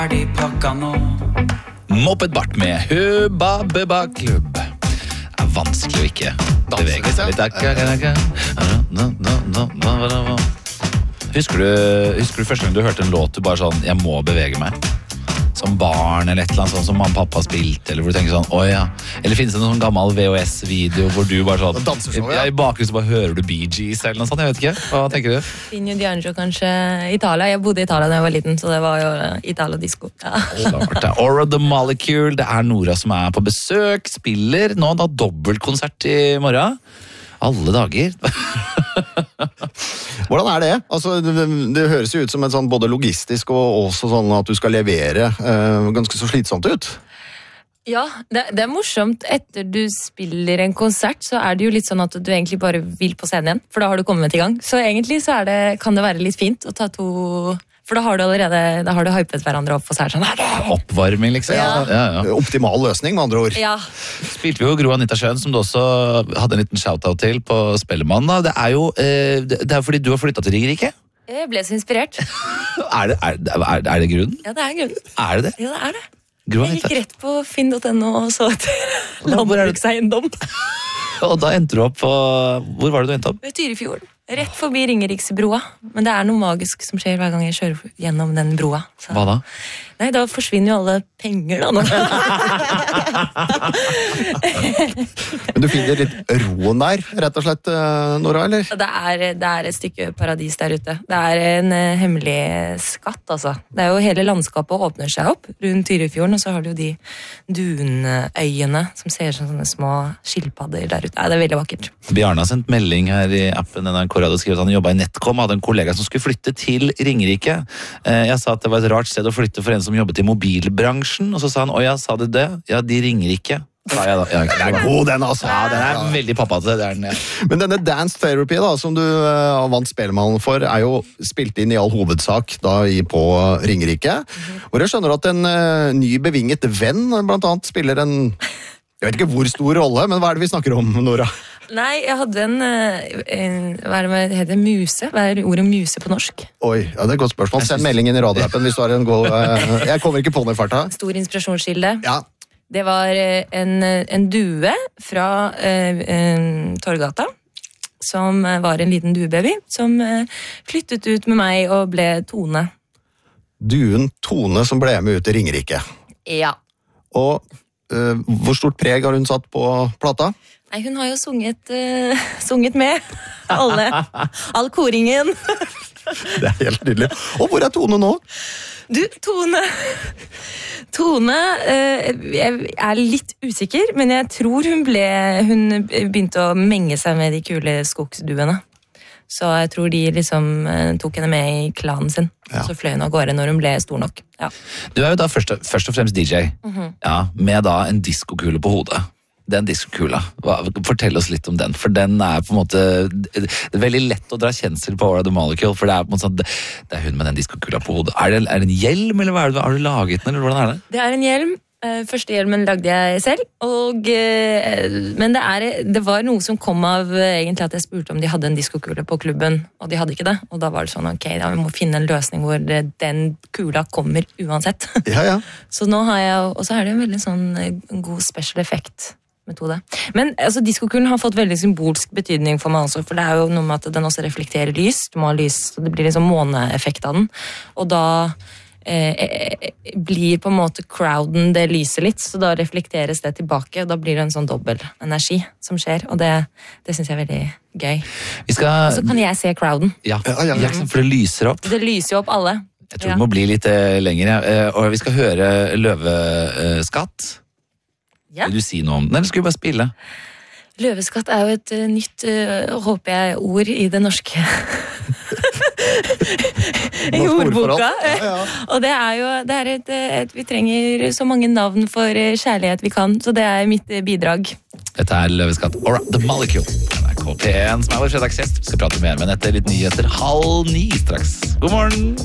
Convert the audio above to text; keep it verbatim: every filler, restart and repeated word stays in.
Moped Bart med Hubba Bubba Klubb. Det er vanskelig å ikke bevege seg litt. Husker du, husker du første gang du hørte en låt du bare sånn, jeg må bevege meg? Som barn eller et eller annet sånt som mamma og pappa spilte, eller hvor du tenker sånn, oi ja. Eller finnes det noen sånn gammel V H S-video hvor du bare sånn, Danseshow, ja. I bakgrunn så bare hører du Bee Gees eller noe sånt, jeg vet ikke. Hva tenker du? Pino D'Angelo kanskje Italia. Jeg bodde i Italia da jeg var liten, så det var jo Italia-disco. Ja. Klart det. Aura the Molecule, det er Nora som er på besøk, spiller nå da dobbeltkonsert i morgen. Alle dager. Hvordan er det? Altså, det, det høres jo ut som et sånn både logistisk og også sånn at du skal levere eh, ganske så slitsomt ut. Ja, det, det er morsomt. Etter du spiller en konsert, så er det jo litt sånn at du egentlig bare vil på scenen igjen, for da har du kommet i gang. Så egentlig så er det, kan det være litt fint å ta to... For da har du allerede da har du hypet hverandre opp, og så er det sånn... Oppvarming, liksom. Ja. Ja, ja. Optimal løsning, med andre ord. Ja. Spilte vi jo Gro Anita Schøn, som du også hadde en liten shoutout til på Spellemann. Da. Det er jo eh, det er fordi du har flyttet til Ringerike. Jeg ble så inspirert. er, det, er, er, er det grunnen? Ja, det er grunnen. Er det det? Ja, det er det. Gro Jeg Anita. gikk rett på finn punktum no og så etter landbrukseiendom. Og da endte du opp på... Hvor var det du endte opp? Ved Tyrifjorden. Rett forbi Ringeriksbroa. Men det er noe magisk som skjer hver gang jeg kjører gjennom den broa. Så. Hva da? Nei, da forsvinner jo alle penger da nå. Men du finner litt roen der, rett og slett, Nora, eller? Det er, det er et stykke paradis der ute. Det er en uh, hemmelig skatt, altså. Det er jo hele landskapet åpner seg opp rundt Tyrifjorden, og så har du jo de dunøyene som ser ut som sånne små skilpadder der ute. Nei, det er veldig vakkert. Bjarne har sendt melding her i appen N R K Radio og skrev at han jobbet i Netcom og hadde en kollega som skulle flytte til Ringerike. Jeg sa at det var et rart sted å flytte for en som jobbet i mobilbransjen, og så sa han, åja, sa du det? Ja, de ringer ikke. Sa jeg da. Ja, Det er god, den, altså. ja, den er veldig pappate, det er den, ja. Men denne Dance Therapy, da, som du uh, vant Spellemann for, er jo spilt inn i all hovedsak da i, på Ringerike. Mm-hmm. Hvor jeg skjønner at en uh, ny bevinget venn blant annet spiller en... Jeg vet ikke hvor stor rolle, men hva er det vi snakker om, Nora? Nei, jeg hadde en, en hva er det med, heter det muse? Hva er ordet muse på norsk? Oi, ja, det er et godt spørsmål. Send meldingen i radioappen hvis du har en god... Uh, jeg kommer ikke på den i farta. Stor inspirasjonskilde. Ja. Det var en, en due fra eh, Torgata, som var en liten duebaby, som eh, flyttet ut med meg og ble Tone. Duen Tone som ble med ut i Ringerike. Ja. Og uh, hvor stort preg har hun satt på plata? Nei, hun har jo sunget, uh, sunget med. Alle. All koringen. Det er helt nydelig. Og hvor er Tone nå? Du, Tone Tone eh, jeg er litt usikker, men jeg tror hun ble Hun begynte å menge seg med de kule skogsduene. Så jeg tror de liksom eh, tok henne med i klanen sin. Ja. Så fløy hun av gårde når hun ble stor nok. Ja. Du er jo da først, først og fremst D J, Mhm. ja, med da en diskokule på hodet. Den diskokula, Hva- fortell oss litt om den, for den er på en måte, det er veldig lett å dra kjensel på Aura the Molecule, for det er på en måte sånn, det er hun med den diskokula på hodet. Er det, er det en hjelm, eller hva er det, har du laget den, eller hvordan er det? Det er en hjelm. Eh, Første hjelmen lagde jeg selv, og, eh, men det, er, det var noe som kom av eh, egentlig at jeg spurte om de hadde en diskokule på klubben, og de hadde ikke det. Og da var det sånn, ok, da vi må finne en løsning hvor det, den kula kommer uansett. Ja, ja. Så nå har jeg, og så er det en veldig sånn eh, god special effect metode. Men altså, diskokulen har fått veldig symbolsk betydning for meg også, for det er jo noe med at den også reflekterer lys. Du må ha lys, så det blir liksom måneeffekt av den. Og da eh, blir på en måte crowden det lyser litt, så da reflekteres det tilbake, og da blir det en sånn dobbel energi som skjer, og det, det synes jeg er veldig gøy. Vi skal... Så kan jeg se crowden. Ja, Ja, ja, ja. ja, for det lyser opp. Det lyser jo opp alle. Jeg tror det må bli litt eh, lenger, ja. Eh, og vi skal høre Løveskatt. Ja. Vil du si noe om den, eller skal vi bare spille? Løveskatt er jo et uh, nytt, uh, håper jeg, ord i det norske i Norsk ordboka. ordforråd. Ja, ja. Og det er jo det er et, et, vi trenger så mange navn for uh, kjærlighet vi kan, så det er mitt uh, bidrag. Dette er Løveskatt, Aura the Molecule. N R K P en som er vår fredagsgjest. Vi skal prate mer med henne etter litt nyheter halv ni straks. God morgen!